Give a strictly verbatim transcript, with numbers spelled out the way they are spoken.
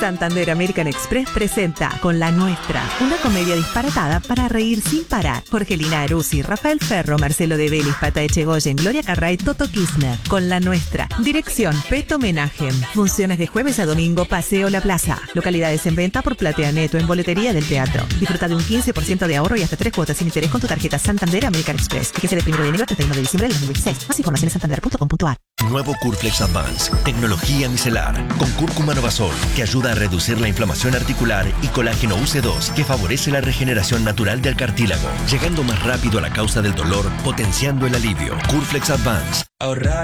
Santander American Express presenta Con la Nuestra, una comedia disparatada para reír sin parar. Jorgelina Aruzzi, Rafael Ferro, Marcelo de Vélez, Pata Echegoyen, Gloria Carray, Toto Kirchner. Con la Nuestra. Dirección Peto Menajem. Funciones de jueves a domingo, Paseo La Plaza. Localidades en venta por Platea Neto en boletería del teatro. Disfruta de un quince por ciento de ahorro y hasta tres cuotas sin interés con tu tarjeta Santander American Express. Fíjese del primero de enero al treinta y uno de diciembre del dos mil dieciséis. Más información en santander punto com punto a r. Nuevo Curflex Advance, tecnología micelar, con cúrcuma novasol, que ayuda a reducir la inflamación articular, y colágeno U C dos, que favorece la regeneración natural del cartílago, llegando más rápido a la causa del dolor, potenciando el alivio. Curflex Advance. Ahorrar